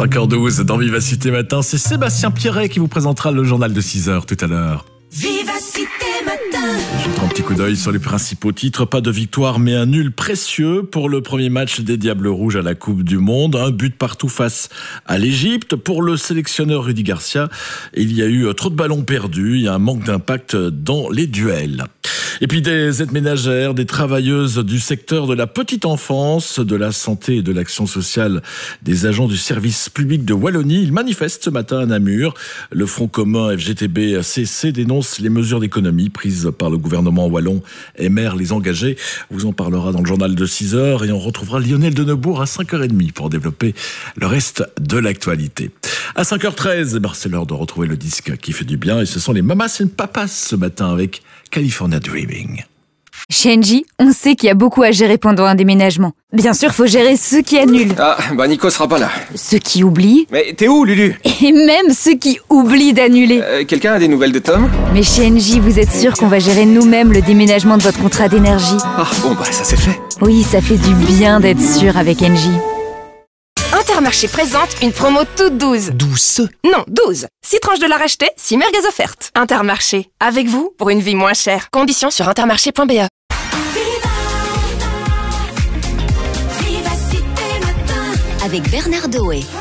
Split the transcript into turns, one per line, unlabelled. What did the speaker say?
5h12 dans Vivacité Matin, c'est Sébastien Pierret qui vous présentera le journal de 6h tout à l'heure.
Vivacité Matin.
Jetons un petit coup d'œil sur les principaux titres. Pas de victoire mais un nul précieux pour le premier match des Diables Rouges à la Coupe du Monde. Un but partout face à l'Égypte. Pour le sélectionneur Rudy Garcia, il y a eu trop de ballons perdus. Il y a un manque d'impact dans les duels. Et puis des aides ménagères, des travailleuses du secteur de la petite enfance, de la santé et de l'action sociale, des agents du service public de Wallonie. Ils manifestent ce matin à Namur. Le Front commun FGTB-CC dénonce les mesures d'économie prises par le gouvernement wallon et maire les engagés. On vous en parlera dans le journal de 6h et on retrouvera Lionel Denebourg à 5h30 pour développer le reste de l'actualité. À 5h13, c'est l'heure de retrouver le disque qui fait du bien et ce sont les Mamas and Papas ce matin avec California Dreaming.
Chez Engie, on sait qu'il y a beaucoup à gérer pendant un déménagement. Bien sûr, faut gérer ceux qui annulent.
Ah, bah Nico sera pas là.
Ceux qui oublient.
Mais t'es où, Lulu?
Et même ceux qui oublient d'annuler.
Quelqu'un a des nouvelles de Tom?
Mais chez Engie, vous êtes sûr qu'on va gérer nous-mêmes le déménagement de votre contrat d'énergie?
Ah, bon bah ça c'est fait.
Oui, ça fait du bien d'être sûr avec Engie.
Intermarché présente une promo toute douce.
Douce?
Non, 12. 6 tranches de la racheter, 6 merguez offertes. Intermarché, avec vous pour une vie moins chère. Conditions sur intermarché.be.
Vivacité Matin.
Avec Bernard Doé.